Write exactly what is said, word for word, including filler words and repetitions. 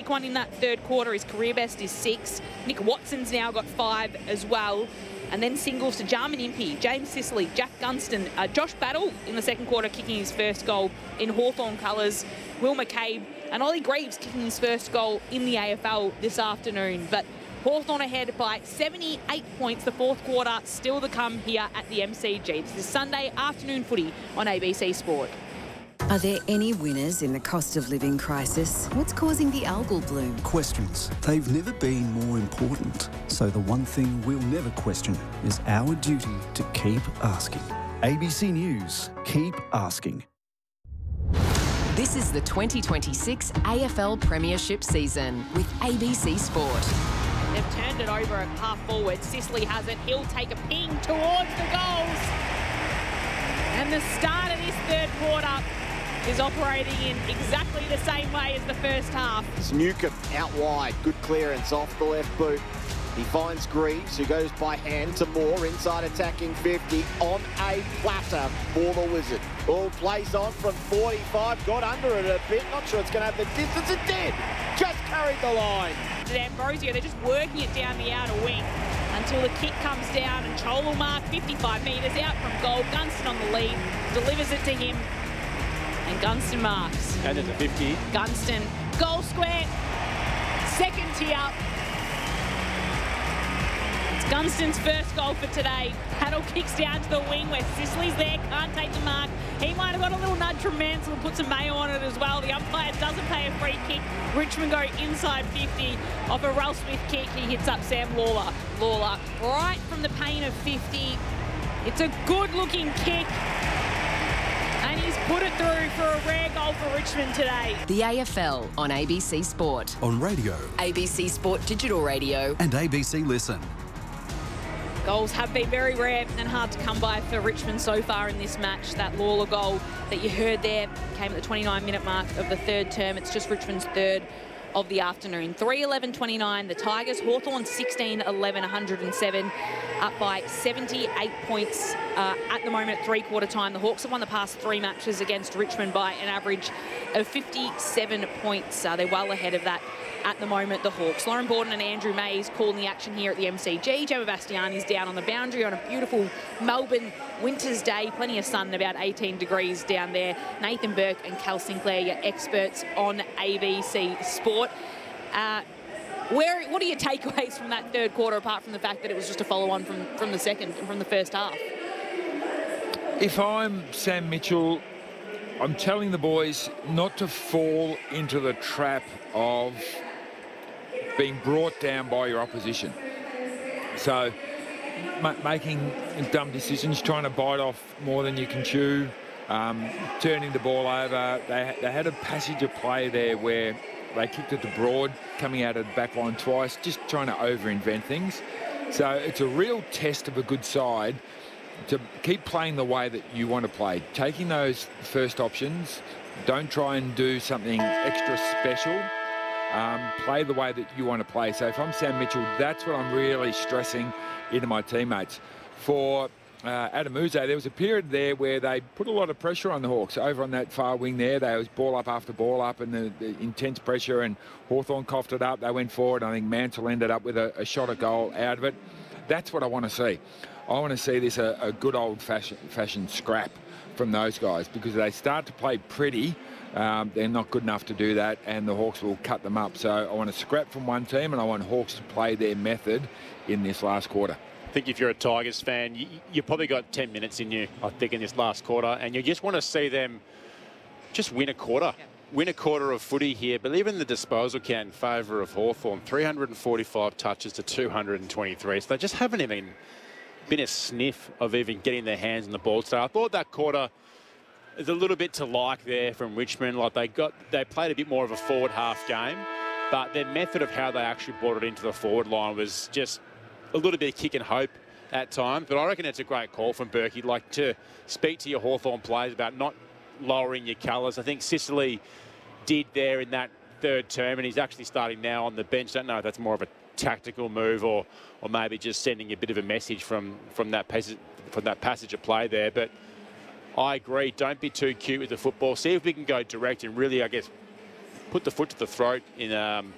one in that third quarter. His career best is six. Nick Watson's now got five as well. And then singles to Jarman Impey, James Sicily, Jack Gunston, uh, Josh Battle in the second quarter kicking his first goal in Hawthorn colours, Will McCabe and Ollie Greaves kicking his first goal in the A F L this afternoon. But Hawthorn ahead by seventy-eight points. The fourth quarter still to come here at the M C G. This is Sunday afternoon footy on A B C Sport. Are there any winners in the cost of living crisis? What's causing the algal bloom? Questions. They've never been more important. So the one thing we'll never question is our duty to keep asking. A B C News. Keep asking. This is the twenty twenty-six A F L Premiership season with A B C Sport. They've turned it over at half forward. Sicily has it. He'll take a ping towards the goals. And the start of this third quarter is operating in exactly the same way as the first half. It's Newcomb out wide. Good clearance off the left boot. He finds Greaves, who goes by hand to Moore, inside attacking fifty on a platter for the Wizard. All plays on from forty-five, got under it a bit. Not sure it's going to have the distance. It did. Just carried the line. To Ambrosio, they're just working it down the outer wing until the kick comes down and Chol will mark fifty-five metres out from goal. Gunston on the lead, delivers it to him. And Gunston marks. And there's a fifty. Gunston, goal square, second tier. It's Gunston's first goal for today. Paddle kicks down to the wing where Sicily's there, can't take the mark. He might have got a little nudge from Mansell and put some mayo on it as well. The umpire doesn't pay a free kick. Richmond go inside fifty. Off a Ralph Smith kick, he hits up Sam Lawler. Lawler right from the paint of fifty. It's a good-looking kick. And he's put it through for a rare goal for Richmond today. The A F L on A B C Sport. On radio. A B C Sport Digital Radio. And A B C Listen. Goals have been very rare and hard to come by for Richmond so far in this match. That Lawler goal that you heard there came at the twenty-nine minute mark of the third term. It's just Richmond's third of the afternoon. three eleven twenty-nine, the Tigers. Hawthorn sixteen eleven one hundred seven, up by seventy-eight points uh, at the moment at three-quarter time. The Hawks have won the past three matches against Richmond by an average of fifty-seven points. Uh, they're well ahead of that at the moment, the Hawks. Lauren Borden and Andrew Mays calling the action here at the M C G. Gemma Bastiani's down on the boundary on a beautiful Melbourne winter's day. Plenty of sun, about eighteen degrees down there. Nathan Burke and Cal Sinclair, your experts on A B C Sport. Uh, where, what are your takeaways from that third quarter, apart from the fact that it was just a follow-on from, from the second and from the first half? If I'm Sam Mitchell, I'm telling the boys not to fall into the trap of being brought down by your opposition. So ma making dumb decisions, trying to bite off more than you can chew, um, turning the ball over. They, they had a passage of play there where they kicked it to Broad, coming out of the back line twice, just trying to over-invent things. So it's a real test of a good side to keep playing the way that you want to play. Taking those first options, don't try and do something extra special. Um, play the way that you want to play. So if I'm Sam Mitchell, that's what I'm really stressing into my teammates. For uh, Adam Uze, there was a period there where they put a lot of pressure on the Hawks. Over on that far wing there, they was ball up after ball up and the, the intense pressure, and Hawthorn coughed it up. They went forward. I think Mansell ended up with a, a shot at goal out of it. That's what I want to see. I want to see this a, a good old-fashioned fashion scrap from those guys, because they start to play pretty. Um, they're not good enough to do that, and the Hawks will cut them up. So I want to scrap from one team, and I want Hawks to play their method in this last quarter. I think if you're a Tigers fan, you, you probably got ten minutes in you, I think, in this last quarter, and you just want to see them just win a quarter. Yeah. Win a quarter of footy here, but even the disposal count in favour of Hawthorn, three hundred forty-five touches to two hundred twenty-three. So they just haven't even been a sniff of even getting their hands on the ball. So I thought that quarter is a little bit to like there from Richmond. Like they got, they played a bit more of a forward half game, but their method of how they actually brought it into the forward line was just a little bit of kick and hope at times. But I reckon it's a great call from Berkey, like to speak to your Hawthorn players about not lowering your colours. I think Sicily did there in that third term, and he's actually starting now on the bench. Don't know if that's more of a tactical move or or maybe just sending a bit of a message from from that passage from that passage of play there. But I agree, don't be too cute with the football. See if we can go direct and really, I guess, put the foot to the throat in um,